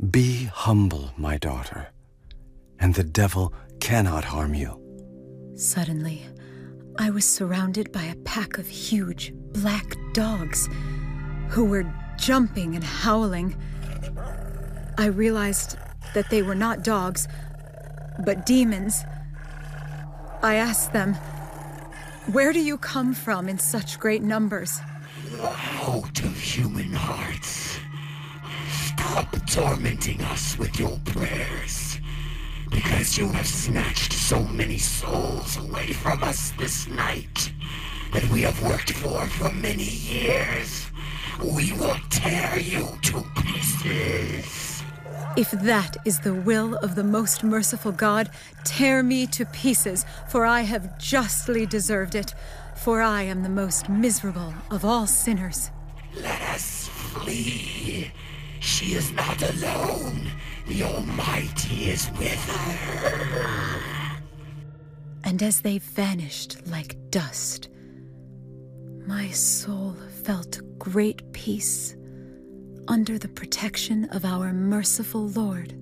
Be humble, my daughter, and the devil cannot harm you. Suddenly, I was surrounded by a pack of huge black dogs who were jumping and howling. I realized that they were not dogs, but demons. I asked them, "Where do you come from in such great numbers?" Out of human hearts. Stop tormenting us with your prayers. Because you have snatched so many souls away from us this night that we have worked for many years. We will tear you to pieces. If that is the will of the most merciful God, tear me to pieces, for I have justly deserved it, for I am the most miserable of all sinners. Let us flee. She is not alone. The Almighty is with her. And as they vanished like dust, my soul felt great peace under the protection of our merciful Lord.